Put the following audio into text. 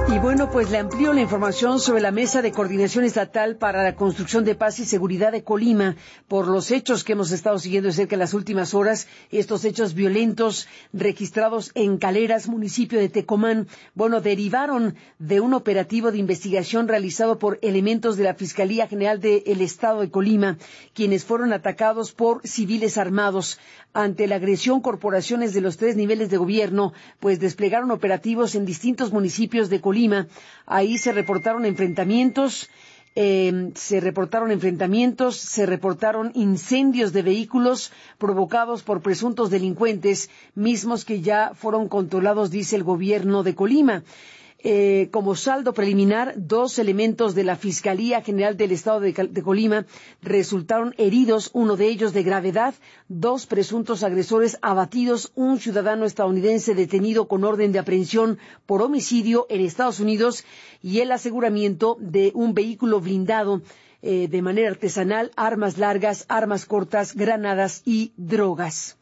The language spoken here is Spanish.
Y bueno, pues le amplío la información sobre la Mesa de Coordinación Estatal para la Construcción de Paz y Seguridad de Colima por los hechos que hemos estado siguiendo de cerca en las últimas horas, estos hechos violentos registrados en Caleras, municipio de Tecomán. Bueno, derivaron de un operativo de investigación realizado por elementos de la Fiscalía General del Estado de Colima, quienes fueron atacados por civiles armados. Ante la agresión, corporaciones de los 3 niveles de gobierno, pues desplegaron operativos en distintos municipios de Colima. Ahí se reportaron enfrentamientos, se reportaron incendios de vehículos provocados por presuntos delincuentes, mismos que ya fueron controlados, dice el gobierno de Colima. Como saldo preliminar, 2 elementos de la Fiscalía General del Estado de Colima resultaron heridos, uno de ellos de gravedad, 2 presuntos agresores abatidos, un ciudadano estadounidense detenido con orden de aprehensión por homicidio en Estados Unidos y el aseguramiento de un vehículo blindado de manera artesanal, armas largas, armas cortas, granadas y drogas.